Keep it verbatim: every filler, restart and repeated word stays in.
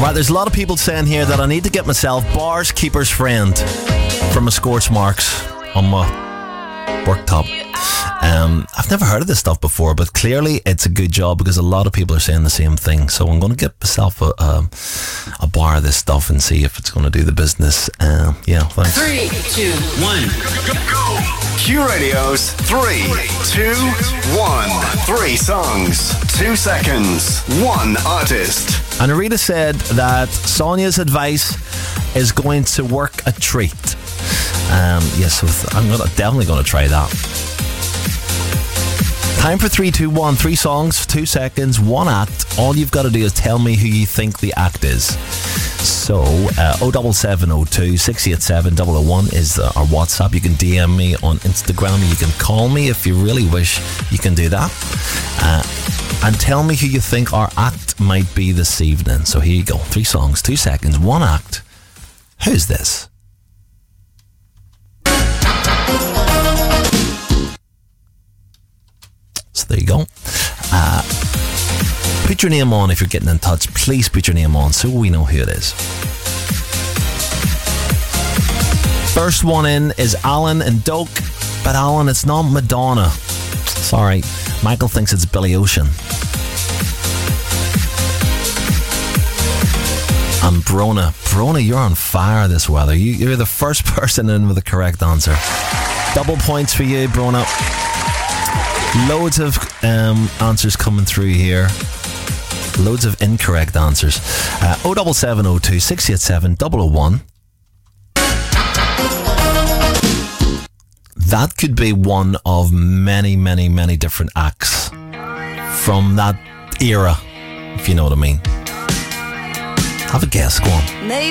Right, there's a lot of people saying here that I need to get myself Bar's Keeper's Friend from a scorch marks on my worktop. Um, I've never heard of this stuff before, but clearly it's a good job because a lot of people are saying the same thing. So I'm going to get myself a, a, a bar of this stuff and see if it's going to do the business. Um, yeah, thanks. Three, two, one, go! Q Radio's three, two, one. Three songs, two seconds, one artist. And Arita said that Sonia's advice is going to work a treat. Um, yes, so I'm gonna, definitely going to try that. Time for three, two, one. Three songs, two seconds, one act. All you've got to do is tell me who you think the act is. So, uh, oh seven seven oh two, six eight seven, zero zero one is the, our WhatsApp. You can D M me on Instagram. You can call me if you really wish. You can do that. Uh, and tell me who you think our act might be this evening. So here you go. Three songs, two seconds, one act. Who's this? So there you go. Uh, put your name on if you're getting in touch. Please put your name on so we know who it is. First one in is Alan and Doak. But Alan, it's not Madonna. Sorry. Michael thinks it's Billy Ocean. And Brona. Brona, you're on fire this weather. You, you're the first person in with the correct answer. Double points for you, Brona. Loads of um, answers coming through here. Loads of incorrect answers. Uh, oh seven seven oh two, six eight seven, zero zero one. That could be one of many, many, many different acts from that era, if you know what I mean. Have a guess, go on. Maybe